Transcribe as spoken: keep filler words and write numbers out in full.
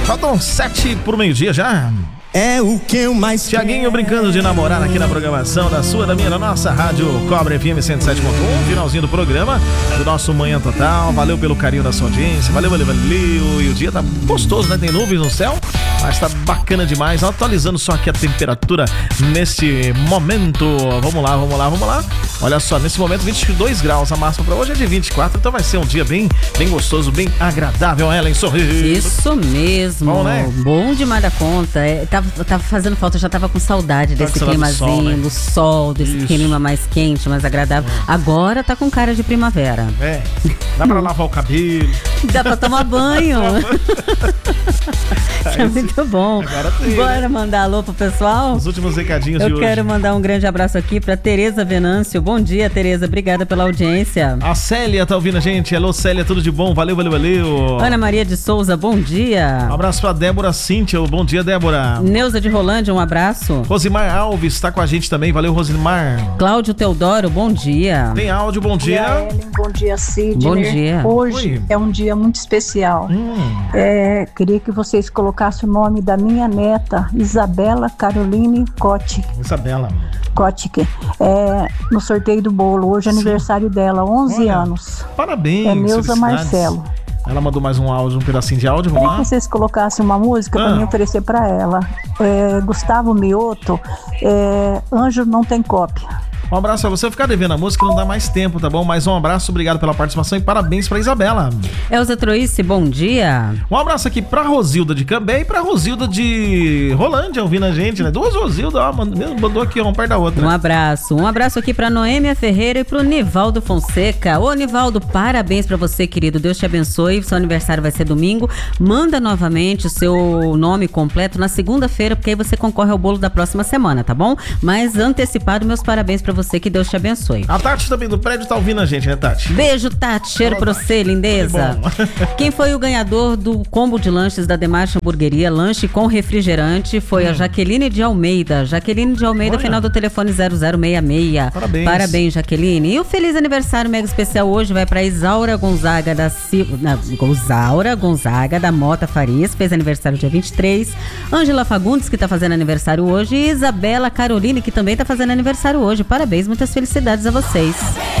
Faltam sete por meio-dia já. É o que eu mais Tiaguinho brincando de namorar aqui na programação da sua, da minha, da nossa rádio Cobra F M cento e sete ponto um, finalzinho do programa do nosso Manhã Total. Valeu pelo carinho da sua audiência, valeu, valeu, valeu. E o dia tá gostoso, né? Tem nuvens no céu, mas tá bacana demais. Atualizando só aqui a temperatura neste momento. Vamos lá, vamos lá, vamos lá. Olha só, nesse momento vinte e dois graus, a máxima pra hoje é de vinte e quatro, então vai ser um dia bem, bem gostoso, bem agradável. Ellen Sorriso. Isso mesmo. Bom, né? Bom demais da conta. É, tava, tava fazendo falta, eu já tava com saudade Tava desse com saudade do climazinho, sol, né? do sol, desse Isso. clima mais quente, mais agradável. Agora tá com cara de primavera. É, dá pra lavar o cabelo. Dá pra tomar banho. Isso é muito bom. Agora tem, Bora né? mandar alô pro pessoal? Os últimos recadinhos de Eu hoje. quero mandar um grande abraço aqui pra Tereza Venâncio. Bom dia, Tereza. Obrigada pela audiência. A Célia tá ouvindo a gente. Alô, Célia, tudo de bom? Valeu, valeu, valeu. Ana Maria de Souza, bom dia. Um abraço pra Débora Cíntia. Bom dia, Débora. Neuza de Rolândia, um abraço. Rosimar Alves tá com a gente também. Valeu, Rosimar. Cláudio Teodoro, bom dia. Tem áudio, bom Bom dia, dia. Ellen. Bom dia, Sidney. Bom dia. Hoje Oi. é um dia muito especial. Hum, É, queria que vocês colocassem o nome da minha neta, Isabela Caroline Kotick, Isabela. Kotick, é, no sorteio do bolo. Hoje é Sim. aniversário dela, onze Olha, anos. Parabéns. É Neuza felicidades. Marcelo. Ela mandou mais um áudio, um pedacinho de áudio. Queria Vamos que lá. vocês colocassem uma música Ah. para mim oferecer para ela. É, Gustavo Mioto, é, Anjo Não Tem Cópia. Um abraço pra você. Ficar devendo a música não dá mais tempo, tá bom? Mas um abraço, obrigado pela participação e parabéns pra Isabela. Elza Troice, bom dia. Um abraço aqui pra Rosilda de Cambé e pra Rosilda de Rolândia ouvindo a gente, né? Duas Rosilda, ó, mand- mesmo mandou aqui uma perto da outra. Um abraço. Um abraço aqui pra Noêmia Ferreira e pro Nivaldo Fonseca. Ô, Nivaldo, parabéns pra você, querido. Deus te abençoe. Seu aniversário vai ser domingo. Manda novamente o seu nome completo na segunda-feira, porque aí você concorre ao bolo da próxima semana, tá bom? Mas antecipado, meus parabéns pra você, que Deus te abençoe. A Tati também do prédio tá ouvindo a gente, né, Tati? Beijo, Tati. Cheiro pra você, lindeza. Tudo bom. Quem foi o ganhador do combo de lanches da Demarche Hamburgueria, lanche com refrigerante, foi a Jaqueline de Almeida. Jaqueline de Almeida, Olha. final do telefone zero zero seis seis. Parabéns. Parabéns, Jaqueline. E o feliz aniversário mega especial hoje vai pra Isaura Gonzaga da Silva. Isaura Gonzaga da Mota Farias, fez aniversário dia vinte e três. Ângela Fagundes, que tá fazendo aniversário hoje. E Isabela Caroline, que também tá fazendo aniversário hoje. Parabéns, muitas felicidades a vocês.